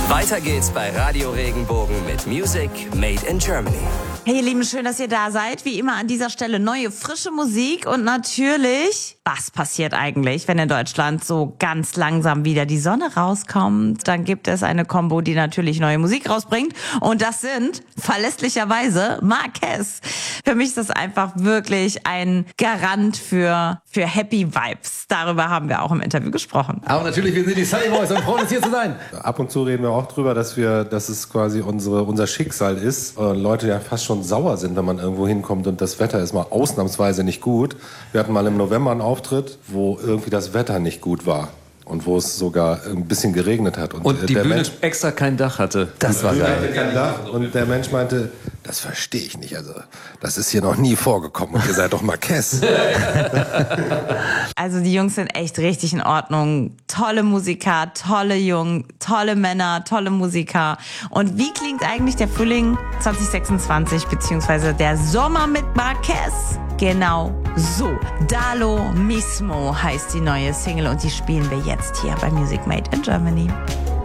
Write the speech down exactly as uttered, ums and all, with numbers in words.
Weiter geht's bei Radio Regenbogen mit Music Made in Germany. Hey ihr Lieben, schön, dass ihr da seid. Wie immer an dieser Stelle neue, frische Musik und natürlich, was passiert eigentlich, wenn in Deutschland so ganz langsam wieder die Sonne rauskommt? Dann gibt es eine Kombo, die natürlich neue Musik rausbringt und das sind verlässlicherweise Marquez. Für mich ist das einfach wirklich ein Garant für, für Happy Vibes. Darüber haben wir auch im Interview gesprochen. Aber natürlich, wir sind die Sunny Boys und freuen uns hier zu sein. Ab und zu reden wir auch drüber, dass wir, dass es quasi unsere, unser Schicksal ist. Äh, Leute ja fast schon sauer sind, wenn man irgendwo hinkommt und das Wetter ist mal ausnahmsweise nicht gut. Wir hatten mal im November einen Auftritt, wo irgendwie das Wetter nicht gut war. Und wo es sogar ein bisschen geregnet hat. Und, und die der Bühne Mensch, extra kein Dach hatte. Das war geil. Hatte kein Dach und der Mensch meinte, das verstehe ich nicht. Also das ist hier noch nie vorgekommen. Und ihr seid doch Marquez. Also die Jungs sind echt richtig in Ordnung. Tolle Musiker, tolle Jungen, tolle Männer, tolle Musiker. Und wie klingt eigentlich der Frühling zwanzig sechsundzwanzig beziehungsweise der Sommer mit Marquez? Genau so. Dalo Mismo heißt die neue Single und die spielen wir jetzt hier bei Music Made in Germany.